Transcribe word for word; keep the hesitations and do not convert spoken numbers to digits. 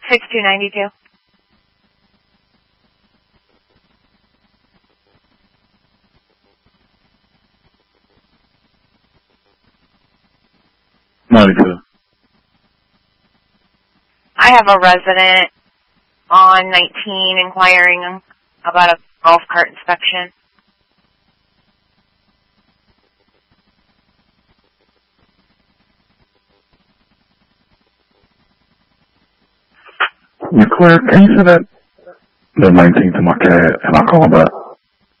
six two nine two. ninety-two. I have a resident on nineteen inquiring about a golf cart inspection. You clear? Can you send that the nineteenth to my cat and I'll call back?